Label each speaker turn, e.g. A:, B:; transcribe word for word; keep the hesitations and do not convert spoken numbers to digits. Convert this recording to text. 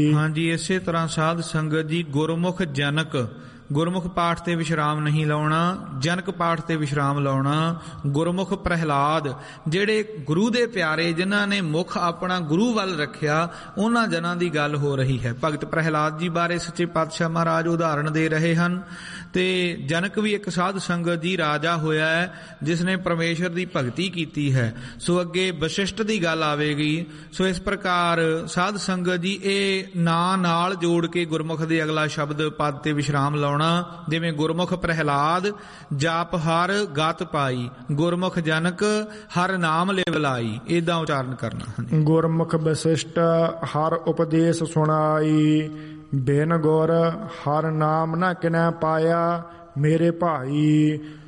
A: ਹਾਂਜੀ, ਇਸੇ ਤਰ੍ਹਾਂ ਸਾਧ ਸੰਗਤ ਜੀ ਗੁਰਮੁਖ ਜਨਕ, ਗੁਰਮੁਖ ਪਾਠ ਤੇ ਵਿਸ਼ਰਾਮ ਨਹੀਂ ਲਾਉਣਾ, ਜਨਕ ਪਾਠ ਤੇ ਵਿਸ਼ਰਾਮ ਲਾਉਣਾ। ਗੁਰਮੁਖ ਪ੍ਰਹਿਲਾਦ, ਜਿਹੜੇ ਗੁਰੂ ਦੇ ਪਿਆਰੇ, ਜਿਨ੍ਹਾਂ ਨੇ ਮੁਖ ਆਪਣਾ ਗੁਰੂ ਵੱਲ ਰੱਖਿਆ, ਉਹਨਾਂ ਜਨਾਂ ਦੀ ਗੱਲ ਹੋ ਰਹੀ ਹੈ। ਭਗਤ ਪ੍ਰਹਿਲਾਦ ਜੀ ਬਾਰੇ ਸੱਚੇ ਪਾਤਸ਼ਾਹ ਮਹਾਰਾਜ ਉਦਾਹਰਣ ਦੇ ਰਹੇ ਹਨ। ਤੇ ਜਨਕ ਵੀ ਇੱਕ ਸਾਧ ਸੰਗਤ ਜੀ ਰਾਜਾ ਹੋਇਆ ਹੈ, ਜਿਸ ਨੇ ਪਰਮੇਸ਼ਰ ਦੀ ਭਗਤੀ ਕੀਤੀ ਹੈ। ਸੋ ਅੱਗੇ ਵਸ਼ਿਸ਼ਟ ਦੀ ਗੱਲ ਆਵੇਗੀ। ਸੋ ਇਸ ਪ੍ਰਕਾਰ ਸਾਧ ਸੰਗਤ ਜੀ ਇਹ ਨਾਂ ਨਾਲ ਜੋੜ ਕੇ ਗੁਰਮੁਖ ਦੇ ਅਗਲਾ ਸ਼ਬਦ ਪਦ ਤੇ ਵਿਸ਼ਰਾਮ ਲਾਉਣਾ। ਜਿਵੇਂ ਗੁਰਮੁਖ ਪ੍ਰਹਿਲਾਦ ਜਾਪ ਹਰ ਗਤ ਪਾਈ, ਗੁਰਮੁਖ ਜਨਕ ਹਰ ਨਾਮ ਲਿਵ ਲਾਈ, ਏਦਾਂ ਉਚਾਰਨ ਕਰਨਾ।
B: ਗੁਰਮੁਖ ਵਸ਼ਿਸ਼ਟ ਹਰ ਉਪਦੇਸ਼ ਸੁਣਾਈ, ਬਿਨ ਗੁਰ ਹਰ ਨਾਮ ਨਾ ਕਿਨੈ ਪਾਇਆ ਮੇਰੇ ਭਾਈ।